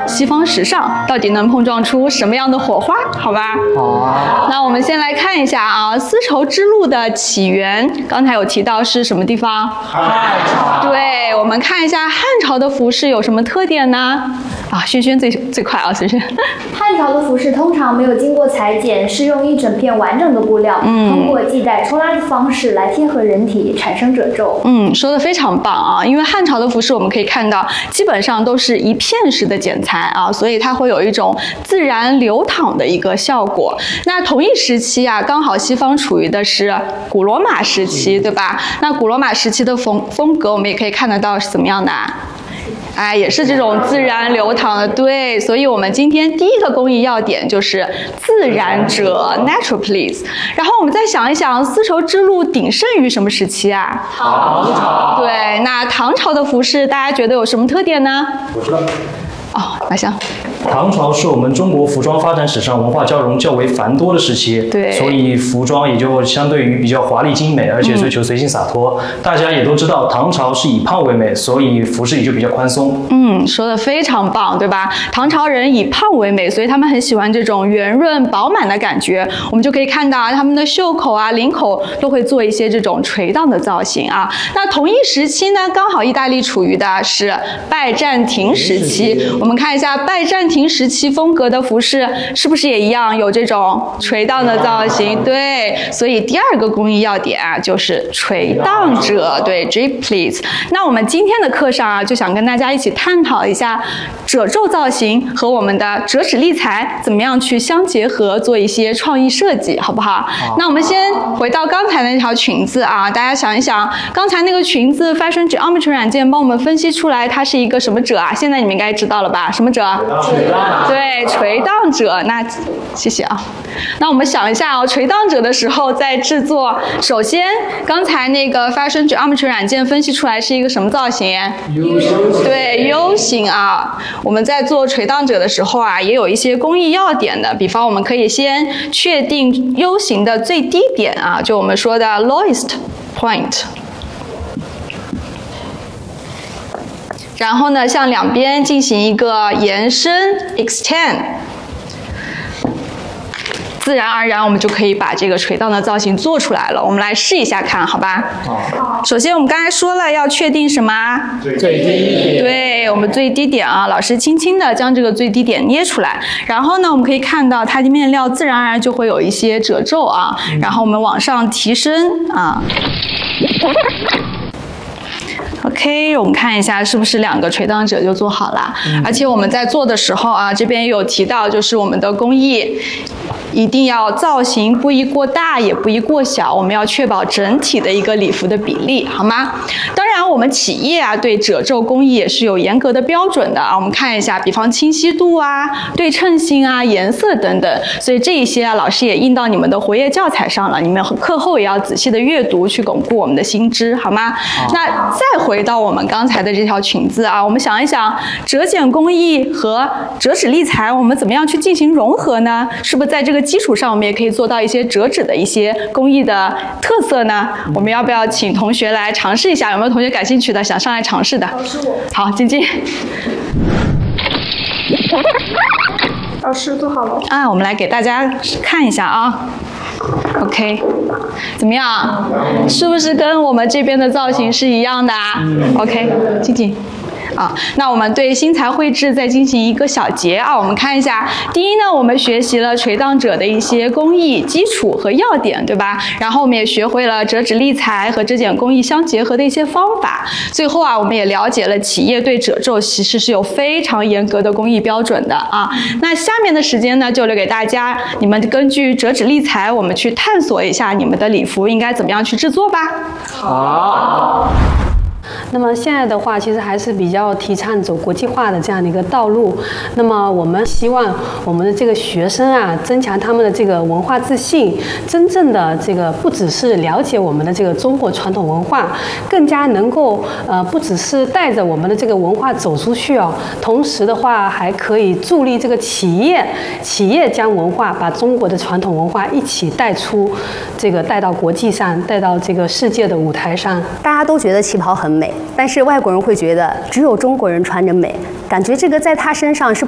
西方时尚到底能碰撞出什么样的火花？好吧。 好啊。 那我们先来看一下啊，丝绸之路的起源，刚才有提到是什么地方？ 汉朝。 对，我们看一下汉朝的服饰有什么特点呢？啊，轩轩最快啊，轩轩。 汉朝的服饰通常没有经过裁剪，是用一整片完整的布料，通过系带抽拉的方式来贴合人体，产生褶皱。 说的非常棒啊！因为汉朝的服饰我们可以看到，基本上都是一片式的剪裁啊，所以它会有一种自然流淌的一个效果。那同一时期啊，刚好西方处于的是古罗马时期，对吧？那古罗马时期的风格，我们也可以看得到是怎么样的啊？哎，也是这种自然流淌的，对，所以我们今天第一个工艺要点就是自然褶 （natural please）。然后我们再想一想，丝绸之路鼎盛于什么时期啊？ 唐朝。 对，那唐朝的服饰大家觉得有什么特点呢？ 我知道。 哦，马翔。 唐朝是我们中国服装发展史上文化交融较为繁多的时期， 对， 所以服装也就相对于比较华丽精美，而且追求随性洒脱。大家也都知道，唐朝是以胖为美，所以服饰也就比较宽松。 说的非常棒，对吧？唐朝人以胖为美，所以他们很喜欢这种圆润饱满的感觉。我们就可以看到啊，他们的袖口啊、领口都会做一些这种垂荡的造型啊。那同一时期呢，刚好意大利处于的是拜占庭时期。我们看一下拜占庭时期风格的服饰，是不是也一样有这种垂荡的造型？对，所以第二个工艺要点啊，就是垂荡褶，对 ，drip pleats。那我们今天的课上啊，就想跟大家一起探讨一下褶皱造型和我们的折纸立裁怎么样去相结合，做一些创意设计，好不好？那我们先回到刚才的那条裙子啊，大家想一想，刚才那个裙子 Fashion Geometry 软件帮我们分析出来，它是一个什么褶啊？现在你们应该知道了吧？什么褶？对，垂荡褶。那谢谢啊。那我们想一下哦，垂荡褶的时候在制作，首先刚才那个 Fashion Geometry 软件分析出来是一个什么造型？U 型。对 ，U 型啊。我们在做垂荡褶的时候啊，也有一些工艺要点的，比方我们可以先确定 U 型的最低点啊，就我们说的 lowest point。然后呢，向两边进行一个延伸 extend， 自然而然我们就可以把这个垂荡的造型做出来了。我们来试一下看，好吧？好。首先我们刚才说了要确定什么？ 最低点。 对，我们最低点啊，老师轻轻的将这个最低点捏出来。然后呢，我们可以看到它的面料自然而然就会有一些褶皱啊。然后我们往上提升啊。OK， 我们看一下是不是两个垂荡褶就做好了。而且我们在做的时候啊，这边也有提到，就是我们的工艺一定要造型不宜过大，也不宜过小，我们要确保整体的一个礼服的比例，好吗？当然，我们企业啊对褶皱工艺也是有严格的标准的啊。我们看一下，比方清晰度啊、对称性啊、颜色等等。所以这一些啊，老师也印到你们的活页教材上了，你们课后也要仔细的阅读，去巩固我们的新知，好吗？那再回到我们刚才的这条裙子啊，我们想一想，折剪工艺和折纸立裁，我们怎么样去进行融合呢？是不是在这个基础上，我们也可以做到一些折纸的一些工艺的特色呢？我们要不要请同学来尝试一下？有没有同学感兴趣的，想上来尝试的？ 老师我。 好，晶晶。 老师做好了。 啊，我们来给大家看一下啊。OK， 怎么样？是不是跟我们这边的造型是一样的啊？OK， 静静。啊，那我们对新材绘制再进行一个小结啊，我们看一下，第一呢，我们学习了垂荡褶的一些工艺基础和要点，对吧？然后我们也学会了折纸立裁和折剪工艺相结合的一些方法。最后啊，我们也了解了企业对褶皱其实是有非常严格的工艺标准的啊。那下面的时间呢，就留给大家，你们根据折纸立裁，我们去探索一下你们的礼服应该怎么样去制作吧。 好。 那么现在的话，其实还是比较提倡走国际化的这样的一个道路。那么我们希望我们的这个学生啊，增强他们的这个文化自信，真正的这个不只是了解我们的这个中国传统文化，更加能够不只是带着我们的这个文化走出去哦，同时的话还可以助力这个企业将文化把中国的传统文化一起带出带到国际上，带到这个世界的舞台上。 大家都觉得旗袍很美，但是外国人会觉得只有中国人穿着美，感觉这个在他身上是